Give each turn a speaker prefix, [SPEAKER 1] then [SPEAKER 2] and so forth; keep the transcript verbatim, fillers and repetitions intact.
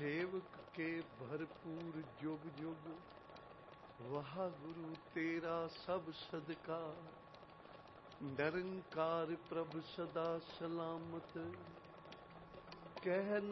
[SPEAKER 1] ਸੇਵਕ ਕੇ ਭਰਪੂਰ ਜੁਗ ਜੁਗ, ਵਾਹਿਗੁਰੂ ਤੇਰਾ ਸਭ ਸਦਕਾ। ਨਿਰੰਕਾਰ ਪ੍ਰਭ ਸਦਾ ਸਲਾਮਤ, ਕਹਿ